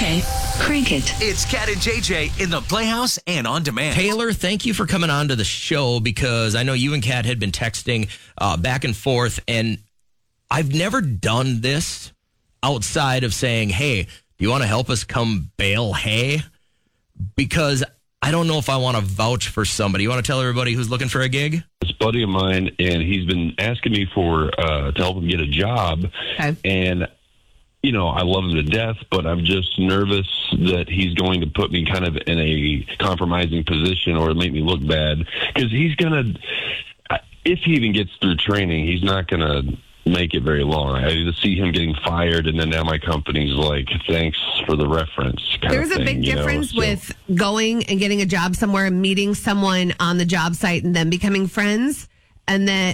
Okay, crank it. It's Cat and JJ in the Playhouse and on demand. Taylor, thank you for coming on to the show because I know you and Kat had been texting back and forth, and I've never done this outside of saying, hey, do you want to help us come bale hay? Because I don't know if I want to vouch for somebody. You want to tell everybody who's looking for a gig? This buddy of mine, and he's been asking me for to help him get a job. Okay. And, you know, I love him to death, but I'm just nervous that he's going to put me kind of in a compromising position or make me look bad. Because he's going to, if he even gets through training, he's not going to make it very long. I just see him getting fired, and then now my company's like, thanks for the reference. There's a big difference with going and getting a job somewhere and meeting someone on the job site and then becoming friends. And then,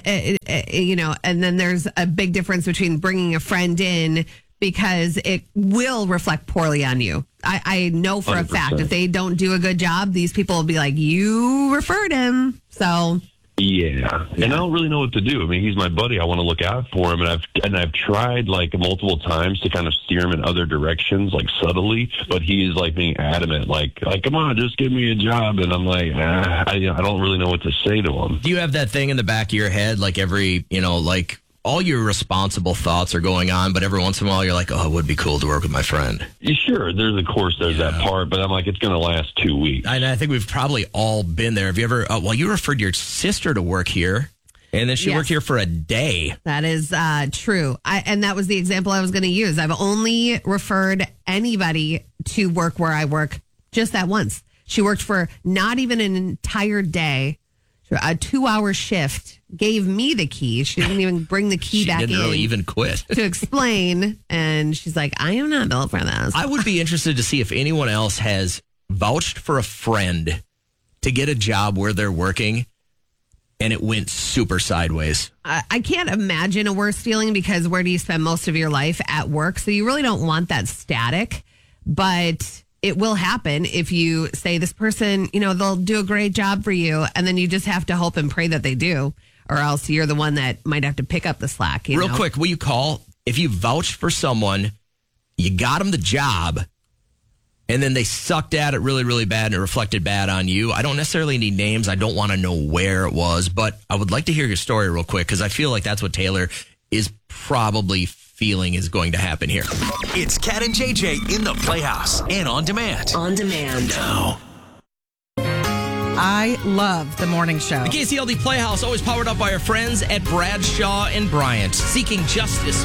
and then there's a big difference between bringing a friend in because it will reflect poorly on you. I know for 100%. A fact, if they don't do a good job, these people will be like, you referred him. So... Yeah, and I don't really know what to do. I mean, he's my buddy. I want to look out for him, and I've tried like multiple times to kind of steer him in other directions, like subtly. But he is like being adamant, like come on, just give me a job. And I'm like, I don't really know what to say to him. Do you have that thing in the back of your head, like like all your responsible thoughts are going on, but every once in a while you're like, oh, it would be cool to work with my friend. Sure, there's that part, but I'm like, it's going to last 2 weeks. And I think we've probably all been there. Have you ever, you referred your sister to work here, and then she worked here for a day. That is true. And that was the example I was going to use. I've only referred anybody to work where I work just that once. She worked for not even an entire day, a 2-hour shift. Gave me the key. She didn't even bring the key back in. She didn't really even quit. To explain. And she's like, I am not built for this. I would be interested to see if anyone else has vouched for a friend to get a job where they're working and it went super sideways. I can't imagine a worse feeling because where do you spend most of your life? At work. So you really don't want that static. But it will happen if you say this person, they'll do a great job for you. And then you just have to hope and pray that they do. Or else you're the one that might have to pick up the slack. Real quick, will you call? If you vouched for someone, you got them the job, and then they sucked at it really, really bad and it reflected bad on you. I don't necessarily need names. I don't want to know where it was, but I would like to hear your story real quick because I feel like that's what Taylor is probably feeling is going to happen here. It's Cat and JJ in the Playhouse and on demand. On demand. Now. I love the morning show. The KCLD Playhouse, always powered up by our friends at Bradshaw and Bryant, seeking justice